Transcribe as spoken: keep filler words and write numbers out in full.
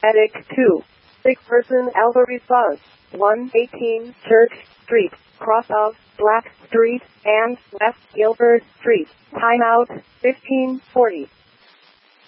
Attic two. Sick person Alvarez Buzz. one eighteen Church Street, cross of Black Street and West Gilbert Street. Timeout fifteen forty.